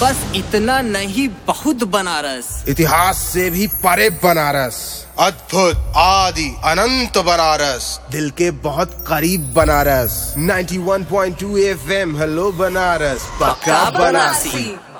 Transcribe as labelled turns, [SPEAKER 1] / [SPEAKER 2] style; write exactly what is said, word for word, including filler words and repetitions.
[SPEAKER 1] बस इतना नहीं, बहुत बनारस।
[SPEAKER 2] इतिहास से भी परे बनारस,
[SPEAKER 3] अद्भुत आदि अनंत बनारस,
[SPEAKER 2] दिल के बहुत करीब बनारस। इक्यानवे पॉइंट दो एफ एम, हेलो बनारस,
[SPEAKER 1] पक्का बनारसी।